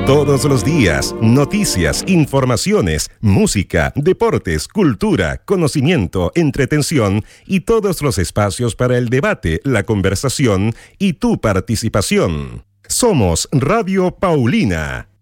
Todos los días, noticias, informaciones, música, deportes, cultura, conocimiento, entretención y todos los espacios para el debate, la conversación y tu participación. Somos Radio Paulina.